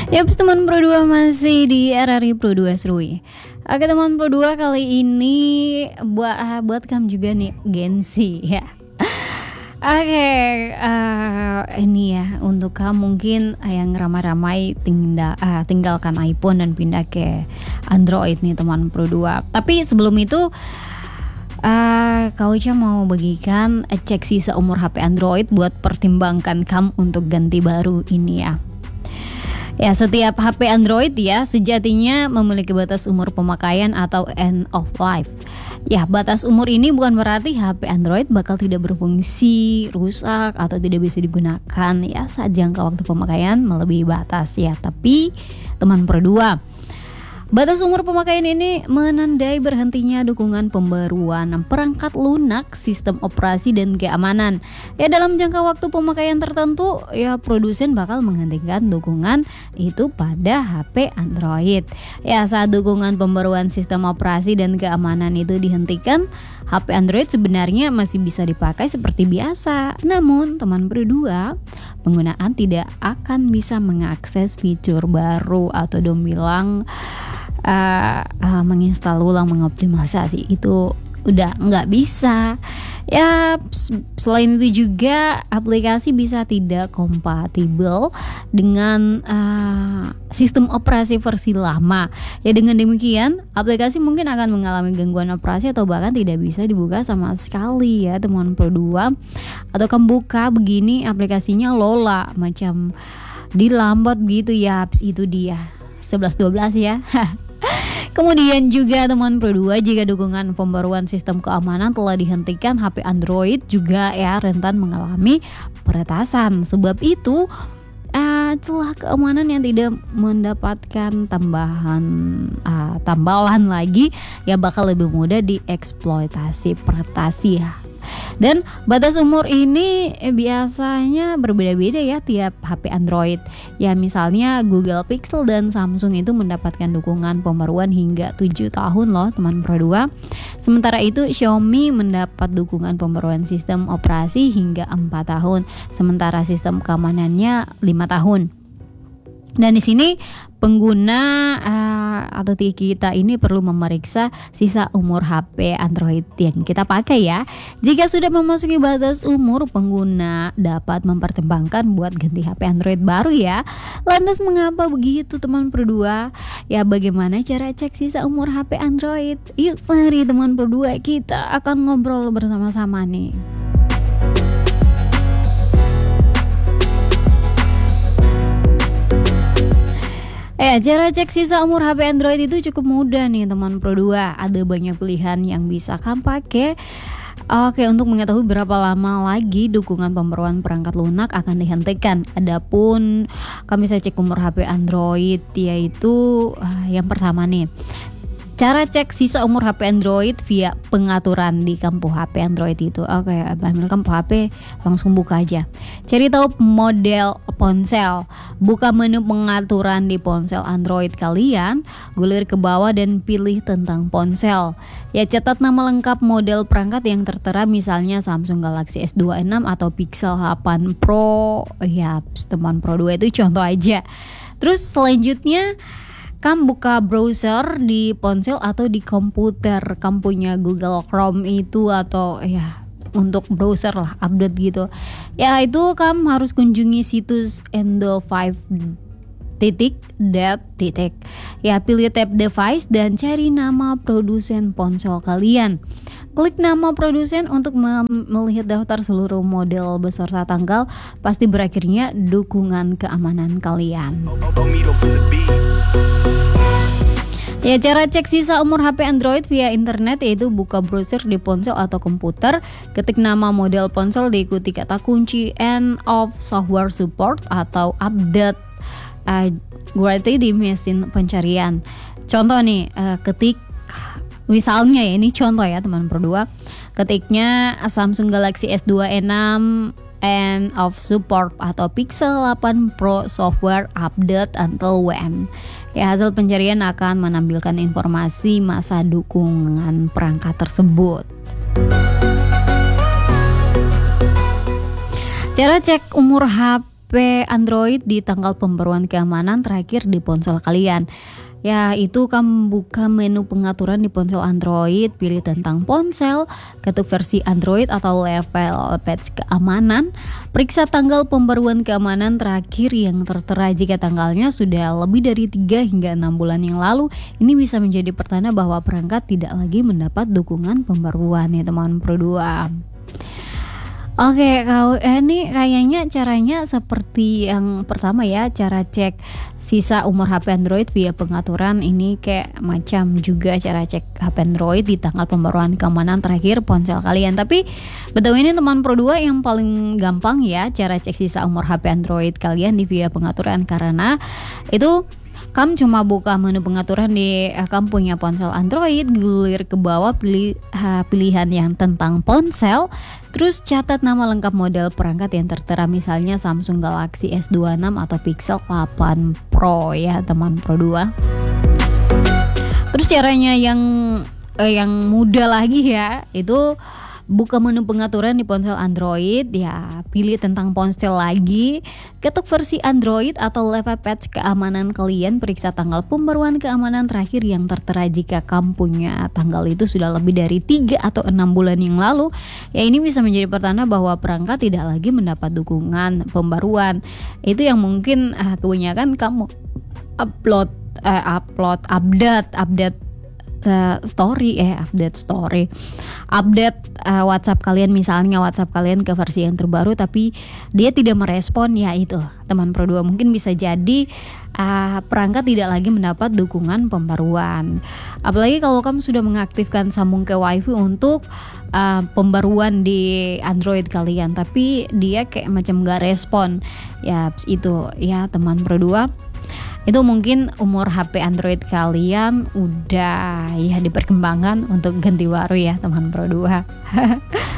Yaps, teman Pro 2 masih di RRI Pro 2 seru ya. Oke teman Pro 2, kali ini buat kamu juga nih Gensi ya. Oke, ini ya untuk kamu mungkin yang ramai-ramai tinggalkan iPhone dan pindah ke Android nih teman Pro 2. Tapi sebelum itu Kak Uca mau bagikan cek sisa umur HP Android buat pertimbangkan kamu untuk ganti baru ini ya. Ya, setiap HP Android ya sejatinya memiliki batas umur pemakaian atau end of life. Ya, batas umur ini bukan berarti HP Android bakal tidak berfungsi, rusak atau tidak bisa digunakan ya saat jangka waktu pemakaian melebihi batas ya. Tapi teman Pro 2, batas umur pemakaian ini menandai berhentinya dukungan pembaruan perangkat lunak, sistem operasi dan keamanan. Ya, dalam jangka waktu pemakaian tertentu, ya produsen bakal menghentikan dukungan itu pada HP Android. Ya, saat dukungan pembaruan sistem operasi dan keamanan itu dihentikan, HP Android sebenarnya masih bisa dipakai seperti biasa. Namun, teman Pro 2, penggunaan tidak akan bisa mengakses fitur baru atau bilang menginstal ulang, mengoptimalisasi itu udah nggak bisa ya. Selain itu juga aplikasi bisa tidak kompatibel dengan sistem operasi versi lama ya. Dengan demikian aplikasi mungkin akan mengalami gangguan operasi atau bahkan tidak bisa dibuka sama sekali ya teman Pro 2. Atau kamu buka begini aplikasinya lola macam dilambat gitu ya. Itu dia 11-12 ya. Kemudian juga teman Pro 2, jika dukungan pembaruan sistem keamanan telah dihentikan, HP Android juga ya rentan mengalami peretasan. Sebab itu celah keamanan yang tidak mendapatkan tambalan lagi ya bakal lebih mudah dieksploitasi peretasi ya. Dan batas umur ini biasanya berbeda-beda ya tiap HP Android. Ya misalnya Google Pixel dan Samsung itu mendapatkan dukungan pembaruan hingga 7 tahun loh teman Pro 2. Sementara itu Xiaomi mendapat dukungan pembaruan sistem operasi hingga 4 tahun. Sementara sistem keamanannya 5 tahun. Dan di sini pengguna atau kita ini perlu memeriksa sisa umur HP Android yang kita pakai ya. Jika sudah memasuki batas umur, pengguna dapat mempertimbangkan buat ganti HP Android baru ya. Lantas mengapa begitu teman Pro 2? Ya, bagaimana cara cek sisa umur HP Android? Yuk mari teman Pro 2, kita akan ngobrol bersama-sama nih. Cara cek sisa umur HP Android itu cukup mudah nih teman Pro 2. Ada banyak pilihan yang bisa kamu pakai. Oke, untuk mengetahui berapa lama lagi dukungan pembaruan perangkat lunak akan dihentikan. Adapun kamu bisa cek umur HP Android, yaitu yang pertama nih, cara cek sisa umur HP Android via pengaturan di kampu HP Android itu. Oke, ambil kampu HP, langsung buka aja. Cari tahu model ponsel. Buka menu pengaturan di ponsel Android kalian, gulir ke bawah dan pilih tentang ponsel. Ya, catat nama lengkap model perangkat yang tertera, misalnya Samsung Galaxy S26 atau Pixel 8 Pro. Ya, teman Pro 2 itu contoh aja. Terus selanjutnya kamu buka browser di ponsel atau di komputer. Kamu punya Google Chrome itu atau ya untuk browser lah, update gitu. Ya, itu kamu harus kunjungi situs endo5.dat. Ya, pilih tab device dan cari nama produsen ponsel kalian. Klik nama produsen untuk melihat daftar seluruh model beserta tanggal pasti berakhirnya dukungan keamanan kalian. Ya, cara cek sisa umur HP Android via internet yaitu buka browser di ponsel atau komputer, ketik nama model ponsel, diikuti kata kunci end of software support atau update berarti di mesin pencarian. Contoh nih, ketik misalnya ya, ini contoh ya teman Pro 2, ketiknya Samsung Galaxy S26 end of support atau Pixel 8 Pro software update until when. Ya, hasil pencarian akan menampilkan informasi masa dukungan perangkat tersebut. Cara cek umur HP HP Android di tanggal pembaruan keamanan terakhir di ponsel kalian. Ya, itu kamu buka menu pengaturan di ponsel Android, pilih tentang ponsel, ketuk versi Android atau level patch keamanan, periksa tanggal pembaruan keamanan terakhir yang tertera. Jika tanggalnya sudah lebih dari 3 hingga 6 bulan yang lalu, ini bisa menjadi pertanda bahwa perangkat tidak lagi mendapat dukungan pembaruan ya teman Pro 2. Oke, ini kayaknya caranya seperti yang pertama ya, cara cek sisa umur HP Android via pengaturan. Ini kayak macam juga cara cek HP Android di tanggal pembaruan keamanan terakhir ponsel kalian. Tapi betul ini teman Pro 2 yang paling gampang ya cara cek sisa umur HP Android kalian di via pengaturan, karena itu kamu cuma buka menu pengaturan di kamu punya ponsel Android, gulir ke bawah, pilih pilihan yang tentang ponsel, terus catat nama lengkap model perangkat yang tertera, misalnya Samsung Galaxy S26 atau Pixel 8 Pro ya teman Pro 2. Terus caranya yang mudah lagi ya, itu buka menu pengaturan di ponsel Android, ya pilih tentang ponsel lagi, ketuk versi Android atau level patch keamanan kalian, periksa tanggal pembaruan keamanan terakhir yang tertera. Jika kamu punya tanggal itu sudah lebih dari 3 atau 6 bulan yang lalu, ya ini bisa menjadi pertanda bahwa perangkat tidak lagi mendapat dukungan pembaruan. Itu yang mungkin kebanyakan kamu update WhatsApp kalian, misalnya WhatsApp kalian ke versi yang terbaru tapi dia tidak merespon, ya itu teman Pro 2 mungkin bisa jadi perangkat tidak lagi mendapat dukungan pembaruan. Apalagi kalau kamu sudah mengaktifkan sambung ke WiFi untuk pembaruan di Android kalian tapi dia kayak macam gak respon, ya itu ya teman Pro 2, itu mungkin umur HP Android kalian udah ya diperkembangkan untuk ganti baru ya teman Pro 2.